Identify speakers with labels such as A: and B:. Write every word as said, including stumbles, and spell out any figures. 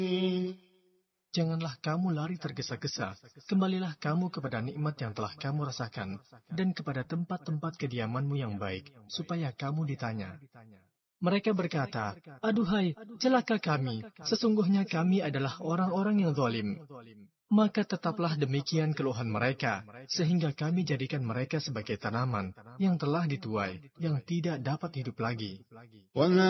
A: Janganlah kamu lari tergesa-gesa, kembalilah kamu kepada nikmat yang telah kamu rasakan, dan kepada tempat-tempat kediamanmu yang baik, supaya kamu ditanya. Mereka berkata, aduhai, celaka kami, sesungguhnya kami adalah orang-orang yang zalim. Maka tetaplah demikian keluhan mereka, sehingga kami jadikan mereka sebagai tanaman yang telah dituai, yang tidak dapat hidup lagi.
B: وَمَا